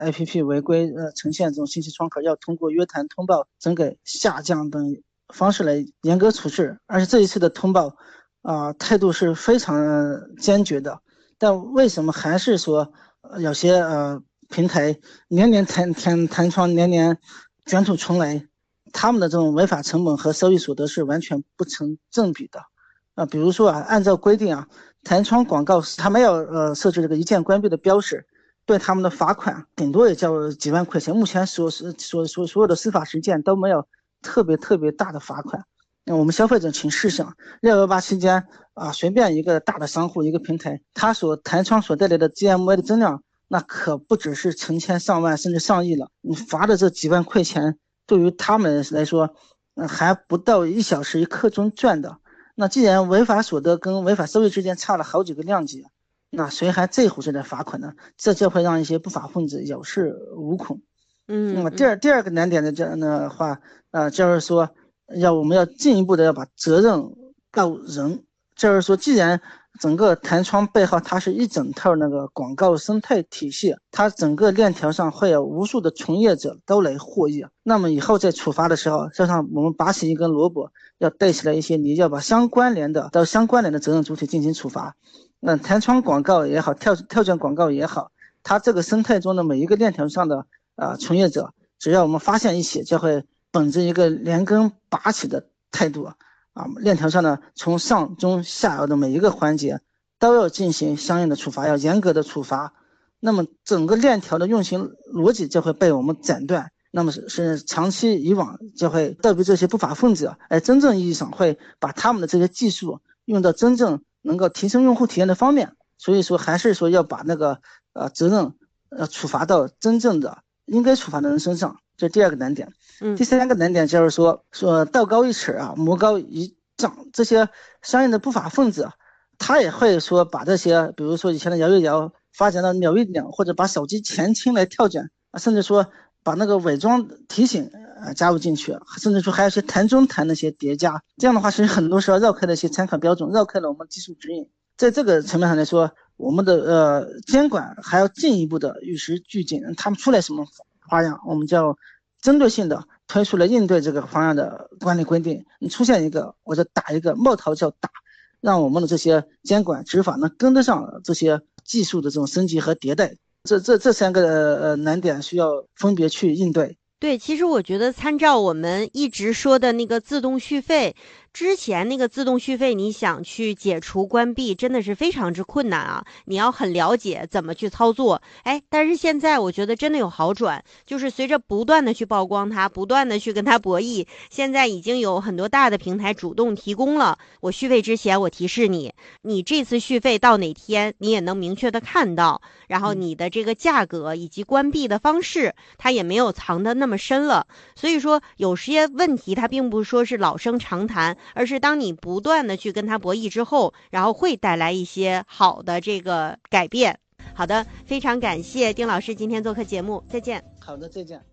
APP 违规呈现这种信息窗口，要通过约谈、通报、整改、下降等方式来严格处置。而且这一次的通报态度是非常坚决的。但为什么还是说有些平台年年弹窗，年年卷土重来，他们的这种违法成本和收益所得是完全不成正比的。比如说按照规定弹窗广告他们要设置这个一键关闭的标识，对他们的罚款顶多也叫几万块钱。目前所有的司法实践都没有特别大的罚款。我们消费者请试想，618期间随便一个大的商户一个平台，他所弹窗所带来的 GMV 的增量，那可不只是成千上万甚至上亿了。你罚的这几万块钱对于他们来说还不到1小时1刻钟赚的。那既然违法所得跟违法收益之间差了好几个量级，那谁还在乎这点罚款呢？这就会让一些不法分子有恃无恐。那么第二个难点的这样的话就是说我们要进一步的要把责任告人。就是说既然整个弹窗背后它是一整套那个广告生态体系，它整个链条上会有无数的从业者都来获益，那么以后在处罚的时候，就像我们拔起一根萝卜要带起来一些泥，要把相关联的责任主体进行处罚。弹窗广告也好，跳转广告也好，它这个生态中的每一个链条上的从业者，只要我们发现一起，就会本着一个连根拔起的态度链条上呢，从上中下游的每一个环节都要进行相应的处罚，要严格的处罚。那么整个链条的运行逻辑就会被我们斩断，那么是长期以往就会对比这些不法分子真正意义上会把他们的这些技术用到真正能够提升用户体验的方面。所以说还是说要把那个责任处罚到真正的应该处罚的人身上，这是第二个难点。第三个难点就是说道高一尺魔高一丈，这些相应的不法分子他也会说把这些比如说以前的摇一摇发展到扭一扭，或者把手机前倾来跳转甚至说把那个伪装提醒加入进去，甚至说还有一些弹中弹那些叠加，这样的话其实很多时候绕开了一些参考标准，绕开了我们技术指引。在这个层面上来说，我们的监管还要进一步的与时俱进，他们出来什么花样，我们就要针对性的推出了应对这个方案的管理规定。你出现一个我就打一个，冒头就打，让我们的这些监管执法能跟得上这些技术的这种升级和迭代。这三个难点需要分别去应对。 对，其实我觉得参照我们一直说的那个自动续费，之前那个自动续费你想去解除关闭真的是非常之困难你要很了解怎么去操作。但是现在我觉得真的有好转，就是随着不断的去曝光它，不断的去跟它博弈，现在已经有很多大的平台主动提供了，我续费之前我提示你，你这次续费到哪天你也能明确的看到，然后你的这个价格以及关闭的方式它也没有藏的那么深了。所以说有些问题它并不是说是老生常谈，而是当你不断的去跟它博弈之后，然后会带来一些好的这个改变。好的，非常感谢丁老师今天做客节目，再见。 好的，再见。